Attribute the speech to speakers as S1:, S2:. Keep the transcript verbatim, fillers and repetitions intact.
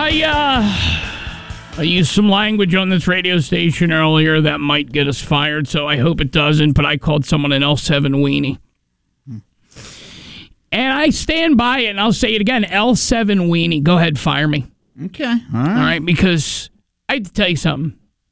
S1: I, uh, I used some language on this radio station earlier that might get us fired, so I hope it doesn't, but I called someone an L seven weenie. Hmm. And I stand by it, and I'll say it again, L seven weenie. Go ahead, fire me.
S2: Okay, all right.
S1: All right, because I have to tell you something.